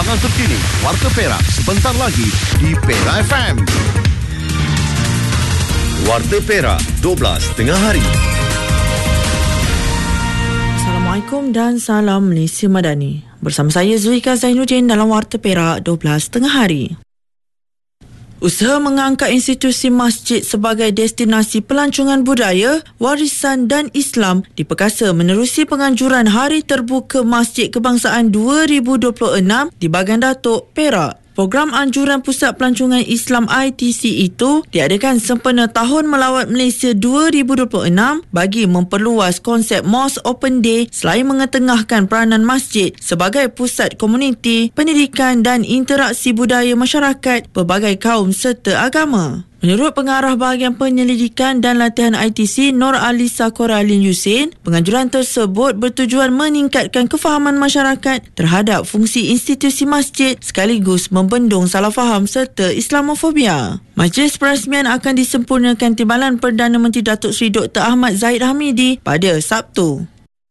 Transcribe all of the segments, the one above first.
Perbincangan terkini Warta Perak sebentar lagi di Perak FM. Warta Perak 12 tengah hari. Assalamualaikum dan salam Malaysia Madani. Bersama saya Zuika Zainuddin dalam Warta Perak 12 tengah hari. Usaha mengangkat institusi masjid sebagai destinasi pelancongan budaya, warisan dan Islam diperkasa menerusi penganjuran Hari Terbuka Masjid Kebangsaan 2026 di Bagan Datuk, Perak. Program anjuran Pusat Pelancongan Islam ITC itu diadakan sempena Tahun Melawat Malaysia 2026 bagi memperluas konsep Mosque Open Day selain mengetengahkan peranan masjid sebagai pusat komuniti, pendidikan dan interaksi budaya masyarakat berbagai kaum serta agama. Menurut Pengarah Bahagian Penyelidikan dan Latihan ITC Nur Alisa Koralin Yusin, penganjuran tersebut bertujuan meningkatkan kefahaman masyarakat terhadap fungsi institusi masjid sekaligus membendung salah faham serta Islamofobia. Majlis perasmian akan disempurnakan Timbalan Perdana Menteri Datuk Seri Dr. Ahmad Zahid Hamidi pada Sabtu.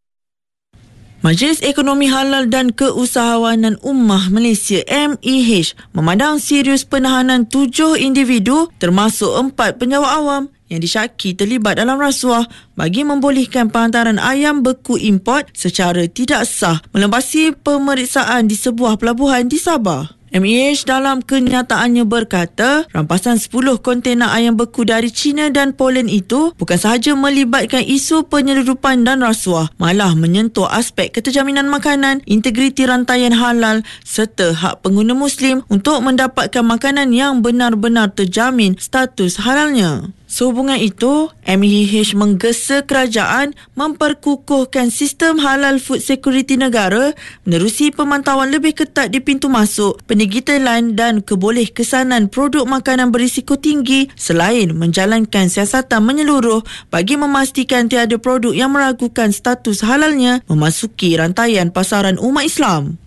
Majlis Ekonomi Halal dan Keusahawanan Ummah Malaysia MEH memandang serius penahanan 7 individu termasuk 4 penjawat awam yang disyaki terlibat dalam rasuah bagi membolehkan penghantaran ayam beku import secara tidak sah melembasi pemeriksaan di sebuah pelabuhan di Sabah. MEH dalam kenyataannya berkata, rampasan 10 kontena ayam beku dari China dan Poland itu bukan sahaja melibatkan isu penyeludupan dan rasuah, malah menyentuh aspek keterjaminan makanan, integriti rantaian halal serta hak pengguna Muslim untuk mendapatkan makanan yang benar-benar terjamin status halalnya. Sehubungan itu, MEH menggesa kerajaan memperkukuhkan sistem halal food security negara menerusi pemantauan lebih ketat di pintu masuk, pendigitalan dan kebolehkesanan produk makanan berisiko tinggi selain menjalankan siasatan menyeluruh bagi memastikan tiada produk yang meragukan status halalnya memasuki rantaian pasaran umat Islam.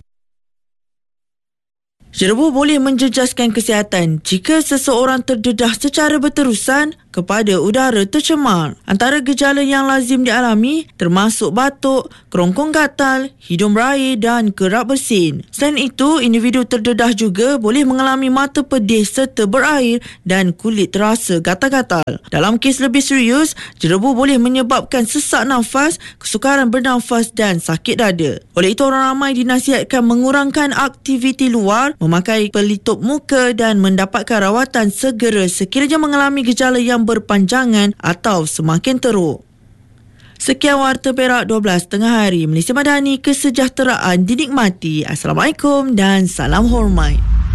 Jerebu boleh menjejaskan kesihatan jika seseorang terdedah secara berterusan kepada udara tercemar. Antara gejala yang lazim dialami termasuk batuk, kerongkong gatal, hidung berair dan kerap bersin. Selain itu, individu terdedah juga boleh mengalami mata pedih serta berair dan kulit terasa gatal-gatal. Dalam kes lebih serius, jerebu boleh menyebabkan sesak nafas, kesukaran bernafas dan sakit dada. Oleh itu, orang ramai dinasihatkan mengurangkan aktiviti luar, memakai pelitup muka dan mendapatkan rawatan segera sekiranya mengalami gejala yang berpanjangan atau semakin teruk. Sekian Warta Perak 12 tengah hari. Malaysia Madani, kesejahteraan dinikmati. Assalamualaikum dan salam hormat.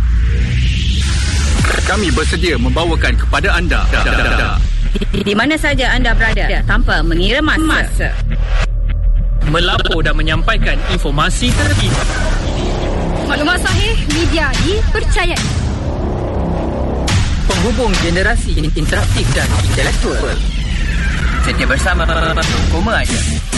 Kami bersedia membawakan kepada anda di mana saja anda berada tanpa mengira masa. Melapor dan menyampaikan informasi terkini. Maklumat sahih, media dipercayai. Penghubung generasi interaktif dan intelektual. Setia bersama Koma Aja.